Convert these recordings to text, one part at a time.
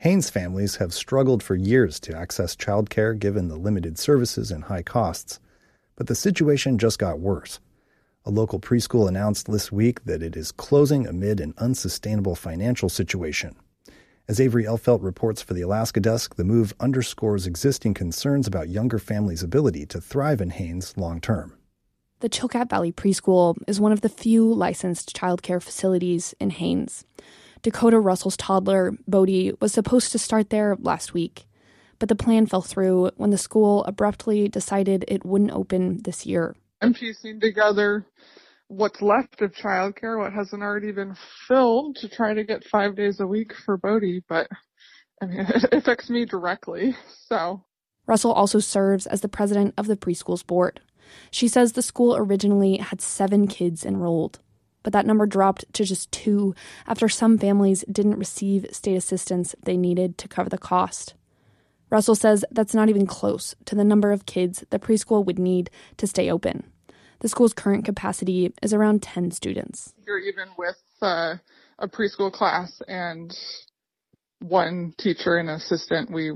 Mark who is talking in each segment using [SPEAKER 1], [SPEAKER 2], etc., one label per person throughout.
[SPEAKER 1] Haines families have struggled for years to access childcare given the limited services and high costs. But the situation just got worse. A local preschool announced this week that it is closing amid an unsustainable financial situation. As Avery Elfelt reports for the Alaska Desk, the move underscores existing concerns about younger families' ability to thrive in Haines long term.
[SPEAKER 2] The Chilkat Valley Preschool is one of the few licensed childcare facilities in Haines. Dakota Russell's toddler, Bodhi, was supposed to start there last week, but the plan fell through when the school abruptly decided it wouldn't open this year.
[SPEAKER 3] I'm piecing together what's left of childcare, what hasn't already been filled, to try to get 5 days a week for Bodhi, but I mean, it affects me directly, so.
[SPEAKER 2] Russell also serves as the president of the preschool's board. She says the school originally had 7 kids enrolled, but that number dropped to just 2 after some families didn't receive state assistance they needed to cover the cost. Russell says that's not even close to the number of kids the preschool would need to stay open. The school's current capacity is around 10 students.
[SPEAKER 3] You're even with a preschool class and 1 teacher and assistant, we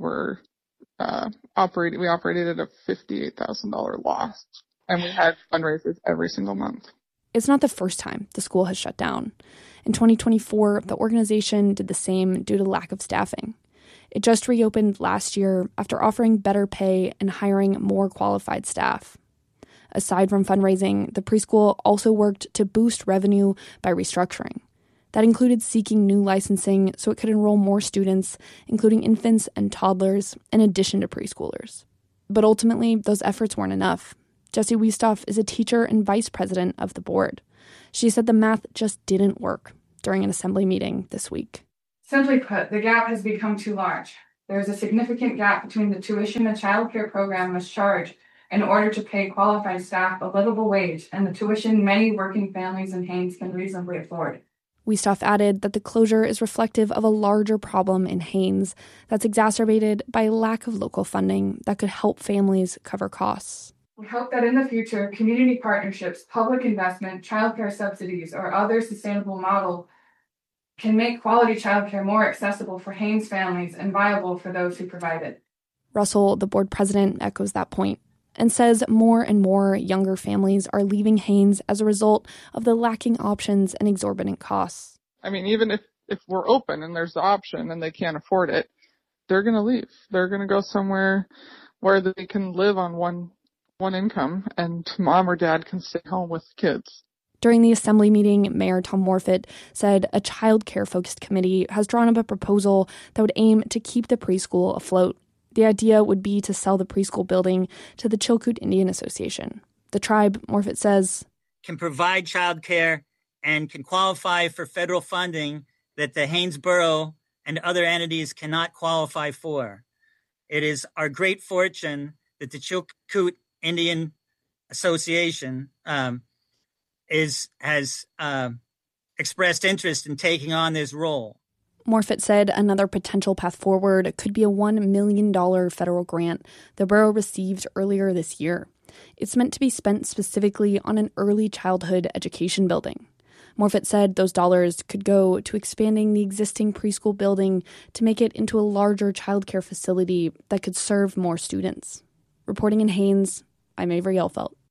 [SPEAKER 3] operated at a $58,000 loss, and we had fundraisers every single month.
[SPEAKER 2] It's not the first time the school has shut down. In 2024, the organization did the same due to lack of staffing. It just reopened last year after offering better pay and hiring more qualified staff. Aside from fundraising, the preschool also worked to boost revenue by restructuring. That included seeking new licensing so it could enroll more students, including infants and toddlers, in addition to preschoolers. But ultimately, those efforts weren't enough. Jessie Wiestoff is a teacher and vice president of the board. She said the math just didn't work during an assembly meeting this week.
[SPEAKER 4] Simply put, the gap has become too large. There is a significant gap between the tuition a child care program must charge in order to pay qualified staff a livable wage and the tuition many working families in Haines can reasonably afford.
[SPEAKER 2] Wiestoff added that the closure is reflective of a larger problem in Haines that's exacerbated by a lack of local funding that could help families cover costs.
[SPEAKER 4] We hope that in the future, community partnerships, public investment, childcare subsidies, or other sustainable model can make quality childcare more accessible for Haines families and viable for those who provide it.
[SPEAKER 2] Russell, the board president, echoes that point and says more and more younger families are leaving Haines as a result of the lacking options and exorbitant costs.
[SPEAKER 3] I mean, even if we're open and there's the option and they can't afford it, they're going to leave. They're going to go somewhere where they can live on one income and mom or dad can stay home with kids.
[SPEAKER 2] During the assembly meeting, Mayor Tom Morfitt said a child care-focused committee has drawn up a proposal that would aim to keep the preschool afloat. The idea would be to sell the preschool building to the Chilkoot Indian Association. The tribe, Morfitt says,
[SPEAKER 5] can provide child care and can qualify for federal funding that the Haines Borough and other entities cannot qualify for. It is our great fortune that the Chilkoot Indian Association has expressed interest in taking on this role.
[SPEAKER 2] Morfitt said another potential path forward could be a $1 million federal grant the borough received earlier this year. It's meant to be spent specifically on an early childhood education building. Morfitt said those dollars could go to expanding the existing preschool building to make it into a larger childcare facility that could serve more students. Reporting in Haines, I'm Avery Elfelt.